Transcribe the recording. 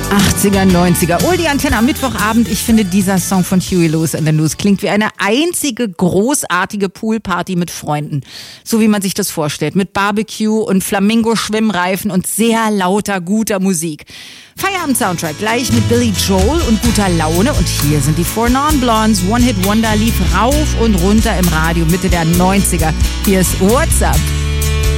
80er, 90er. Oh, die Antenne am Mittwochabend. Ich finde, dieser Song von Huey Lewis and the News klingt wie eine einzige großartige Poolparty mit Freunden. So wie man sich das vorstellt. Mit Barbecue und Flamingo-Schwimmreifen und sehr lauter, guter Musik. Feierabend-Soundtrack gleich mit Billy Joel und guter Laune. Und hier sind die Four Non-Blondes. One Hit Wonder lief rauf und runter im Radio Mitte der 90er. Hier ist What's Up?